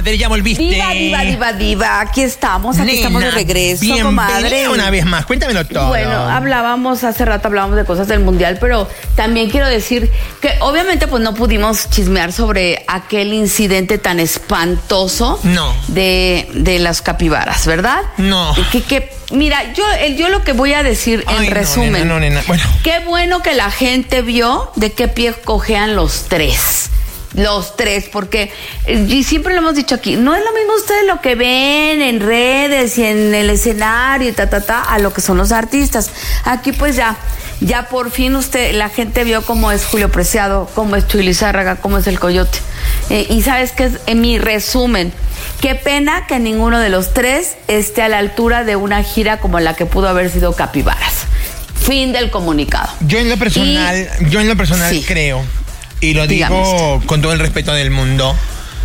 comadre, ya volviste. Diva. Aquí estamos de regreso, comadre. Una vez más, cuéntamelo todo. Bueno, hace rato hablábamos de cosas del mundial, pero también quiero decir que obviamente pues no pudimos chismear sobre aquel incidente tan espantoso de las capibaras, ¿verdad? No. Mira, yo lo que voy a decir en resumen. Nena. Bueno. Qué bueno que la gente vio de qué pie cojean los tres. Los tres, porque y siempre lo hemos dicho aquí, no es lo mismo ustedes lo que ven en redes y en el escenario y a lo que son los artistas. Aquí pues ya por fin la gente vio cómo es Julio Preciado, cómo es Chuy Lizárraga, cómo es el Coyote. Y sabes que es en mi resumen, qué pena que ninguno de los tres esté a la altura de una gira como la que pudo haber sido Capibaras. Fin del comunicado. Yo en lo personal sí creo, y lo digo con todo el respeto del mundo,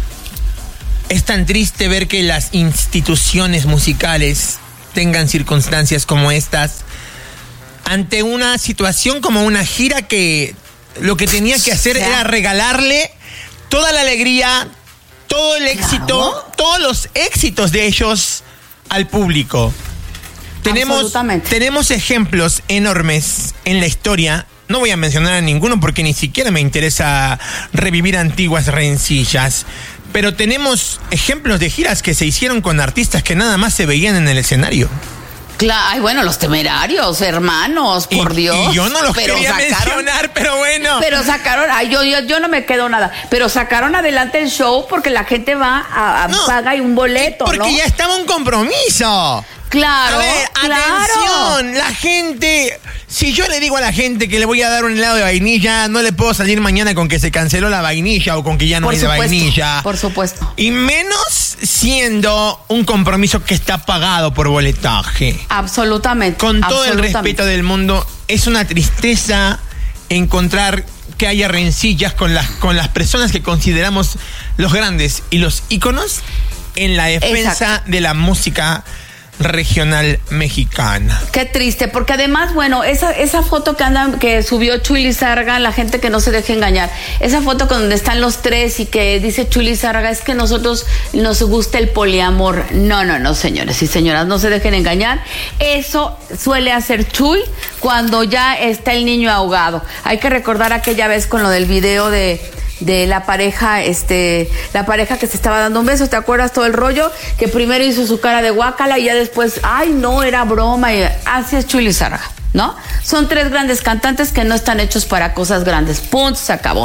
es tan triste ver que las instituciones musicales tengan circunstancias como estas ante una situación como una gira que lo que tenía que hacer era regalarle toda la alegría, todo el éxito, todos los éxitos de ellos al público. Tenemos ejemplos enormes en la historia. No voy a mencionar a ninguno porque ni siquiera me interesa revivir antiguas rencillas. Pero tenemos ejemplos de giras que se hicieron con artistas que nada más se veían en el escenario. Claro, ay, bueno, los Temerarios, hermanos, por Dios. Y yo no los quería mencionar, pero bueno. Pero sacaron, yo no me quedo nada, pero sacaron adelante el show porque la gente va paga y un boleto, porque ya estaba un compromiso. Claro, a ver, atención, la gente, si yo le digo a la gente que le voy a dar un helado de vainilla, no le puedo salir mañana con que se canceló la vainilla o con que ya no hay de vainilla. Por supuesto. Y menos siendo un compromiso que está pagado por boletaje. Absolutamente. Con todo el respeto del mundo, es una tristeza encontrar que haya rencillas con las personas que consideramos los grandes y los íconos en la defensa de la música regional mexicana. Qué triste, porque además, bueno, esa foto que subió Chuy Lizárraga, la gente que no se deje engañar, esa foto con donde están los tres y que dice Chuy Lizárraga, es que nosotros nos gusta el poliamor. No, señores y señoras, no se dejen engañar. Eso suele hacer Chuy cuando ya está el niño ahogado. Hay que recordar aquella vez con lo del video de la pareja que se estaba dando un beso, ¿te acuerdas todo el rollo? Que primero hizo su cara de guácala y ya después, ay, no, era broma. Y así es Chuy Lizárraga, ¿no? Son tres grandes cantantes que no están hechos para cosas grandes. Punto, se acabó.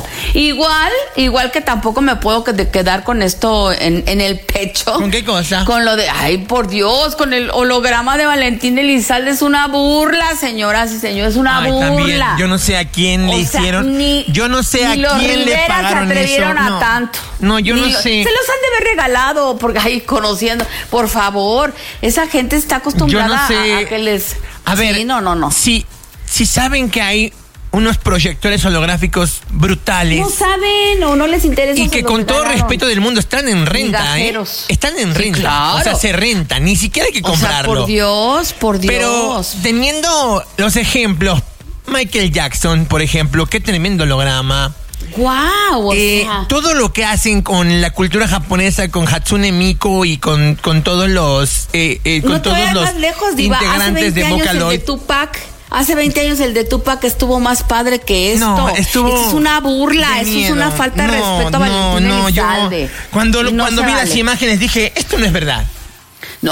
Igual que tampoco me puedo quedar con esto en el pecho. ¿Con qué cosa? Con lo de, ay, por Dios, con el holograma de Valentín Elizalde. Es una burla, señoras y señores, es una burla. También, yo no sé a quién le hicieron. Yo no sé a quién le pagaron se atrevieron eso. a tanto. No, yo no sé. Se los han de haber regalado, porque ahí conociendo. Por favor, esa gente está acostumbrada a que les... A ver, sí, no. Si saben que hay unos proyectores holográficos brutales. No saben o no les interesa. Y que con todo respeto del mundo están en renta, Están en renta. Claro. O sea, se rentan. Ni siquiera hay que comprarlo. O sea, por Dios. Pero teniendo los ejemplos, Michael Jackson, por ejemplo, qué tremendo holograma. Wow, todo lo que hacen con la cultura japonesa, con Hatsune Miku y con todos los con todos los más lejos, Diva. integrantes de Vocaloid. Hace 20 años el de Tupac estuvo más padre que esto. No, esto es una burla, eso es una falta de respeto a Valentín Elizalde. Cuando vi las imágenes dije, esto no es verdad. No,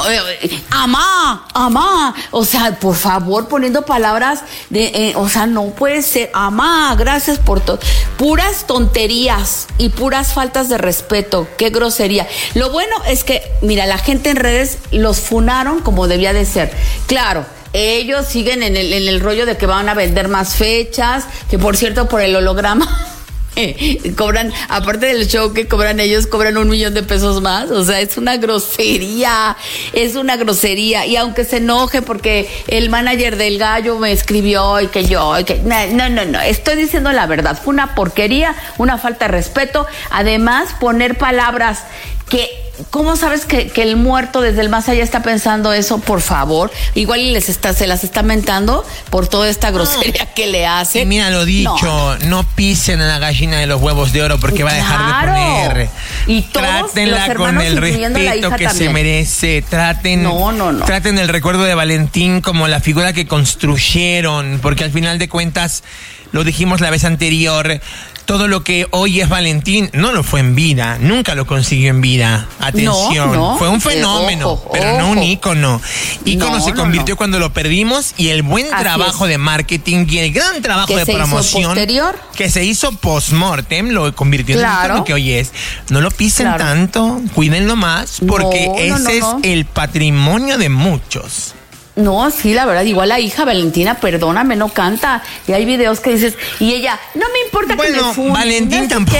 amá, o sea, por favor, poniendo palabras o sea, no puede ser, amá, gracias por todo, puras tonterías y puras faltas de respeto, qué grosería. Lo bueno es que, mira, la gente en redes los funaron como debía de ser, claro. Ellos siguen en el rollo de que van a vender más fechas, que por cierto, por el holograma cobran, aparte del show que cobran ellos, cobran $1,000,000 más. O sea, es una grosería. Y aunque se enoje porque el manager del Gallo me escribió no, estoy diciendo la verdad. Fue una porquería, una falta de respeto. Además, poner palabras que ¿cómo sabes que el muerto desde el más allá está pensando eso? Por favor, igual se las está mentando por toda esta grosería que le hace. Y mira lo dicho, no pisen a la gallina de los huevos de oro porque va a dejar de poner. Y todos trátenla los con el respeto que también se merece. Traten el recuerdo de Valentín como la figura que construyeron, porque al final de cuentas, lo dijimos la vez anterior, todo lo que hoy es Valentín no lo fue en vida, nunca lo consiguió en vida. Atención, fue un fenómeno, pero no un ícono. Ícono se convirtió cuando lo perdimos, y el buen trabajo de marketing y el gran trabajo de promoción que se hizo post-mortem lo convirtió en el ícono que hoy es. No lo pisen tanto, cuídenlo más, porque ese es el patrimonio de muchos. No, sí, la verdad, igual la hija Valentina, perdóname, no canta. Y hay videos que dices, y ella, no me importa que me funen. Valentín tampoco.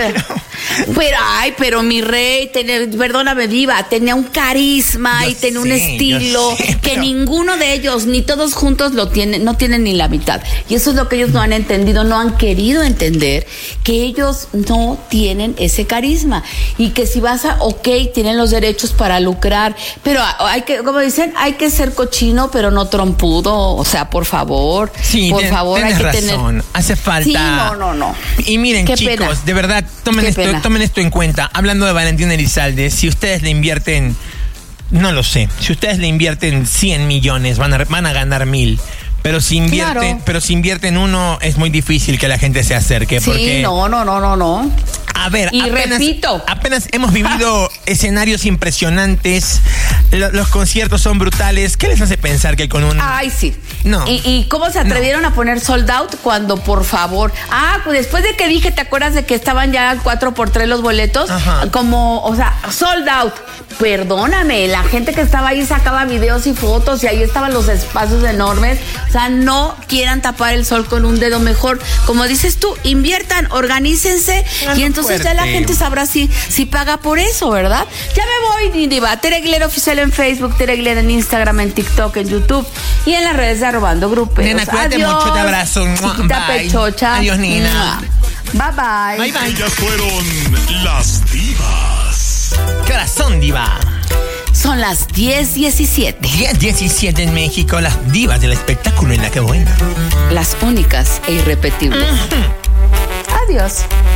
Pero mi rey, perdóname, viva, tenía un carisma y tenía un estilo que ninguno de ellos, ni todos juntos no tienen ni la mitad. Y eso es lo que ellos no han entendido, no han querido entender, que ellos no tienen ese carisma. Y que si vas tienen los derechos para lucrar, pero hay que, como dicen, hay que ser cochino, pero no trompudo. O sea, por favor. Sí, por favor, hay que razón. Hace falta. Sí, no. Y miren, qué chicos, pena. De verdad, tomen esto en cuenta. Hablando de Valentín Elizalde, si ustedes le invierten, no lo sé, si ustedes le invierten 100 millones, van a ganar 1,000. Pero si invierten uno, es muy difícil que la gente se acerque. Sí, porque no. A ver, y repito, apenas hemos vivido escenarios impresionantes. Los conciertos son brutales. ¿Qué les hace pensar que con un... Ay, sí. No. ¿Y cómo se atrevieron a poner sold out cuando, por favor? Pues después de que dije, ¿te acuerdas de que estaban ya 4x3 los boletos? Ajá. Sold out. Perdóname, la gente que estaba ahí sacaba videos y fotos y ahí estaban los espacios enormes. O sea, no quieran tapar el sol con un dedo. Mejor, como dices tú, inviertan, organícense y entonces ya la gente sabrá si paga por eso, ¿verdad? Ya me voy, Diva. Tere Aguilera Oficial en Facebook, Tere Aguilera en Instagram, en TikTok, en YouTube y en las redes de Arrobando Gruperos. Nena, cuídate mucho, te abrazo. Chiquita pechocha. Adiós, Nina. Bye. Ellas fueron las divas. ¿Qué horas son, Diva? Son las 10:17. 10:17 en México, las divas del espectáculo en La Que Buena. Las únicas e irrepetibles. Adiós.